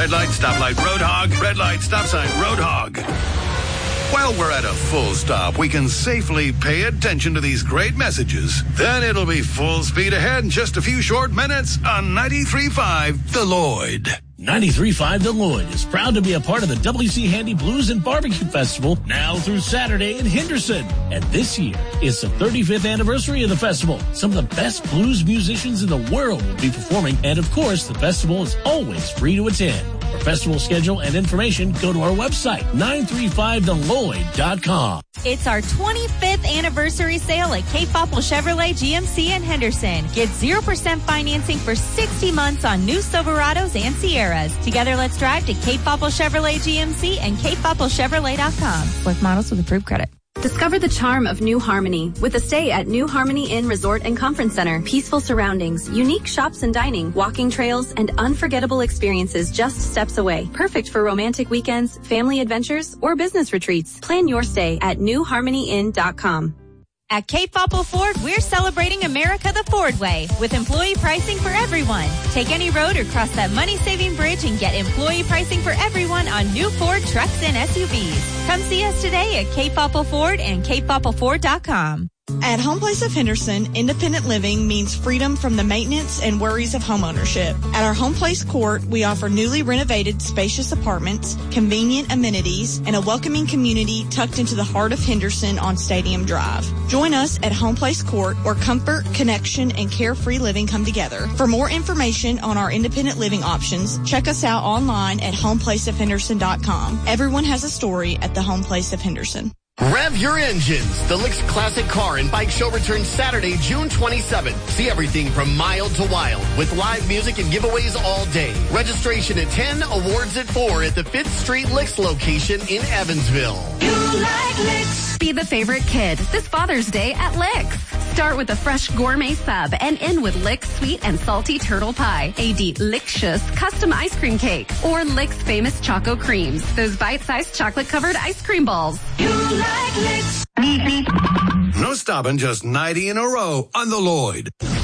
Red light, stoplight, road hog. Red light, stop sign, road hog. While we're at a full stop, we can safely pay attention to these great messages. Then it'll be full speed ahead in just a few short minutes on 93.5 The Lloyd. 93.5 The Lloyd is proud to be a part of the W.C. Handy Blues and Barbecue Festival now through Saturday in Henderson. And this year is the 35th anniversary of the festival. Some of the best blues musicians in the world will be performing. And of course, the festival is always free to attend. For festival schedule and information, go to our website, 935thelloyd.com. It's our 25th anniversary sale at Cape Popple Chevrolet GMC in Henderson. Get 0% financing for 60 months on new Silverados and Sierras. Together, let's drive to Cape Popple Chevrolet GMC and CapePoppleChevrolet.com. Select models with approved credit. Discover the charm of New Harmony with a stay at New Harmony Inn Resort and Conference Center. Peaceful surroundings, unique shops and dining, walking trails, and unforgettable experiences just steps away. Perfect for romantic weekends, family adventures, or business retreats. Plan your stay at newharmonyinn.com. At Cape Popple Ford, we're celebrating America the Ford way with employee pricing for everyone. Take any road or cross that money-saving bridge and get employee pricing for everyone on new Ford trucks and SUVs. Come see us today at Cape Popple Ford and CapePoppleFord.com. At Home Place of Henderson, independent living means freedom from the maintenance and worries of homeownership. At our Home Place Court, we offer newly renovated, spacious apartments, convenient amenities, and a welcoming community tucked into the heart of Henderson on Stadium Drive. Join us at Home Place Court, where comfort, connection, and carefree living come together. For more information on our independent living options, check us out online at homeplaceofhenderson.com. Everyone has a story at the Home Place of Henderson. Rev your engines. The Licks Classic Car and Bike Show returns Saturday, June 27th. See everything from mild to wild with live music and giveaways all day. Registration at 10, awards at 4 at the 5th Street Licks location in Evansville. You like Licks. Be the favorite kid this Father's Day at Licks. Start with a fresh gourmet sub and end with Licks sweet and salty turtle pie, a delicious custom ice cream cake, or Licks famous Choco Creams, those bite-sized chocolate-covered ice cream balls. You like Licks. No stopping, just 90 in a row on the Lloyd.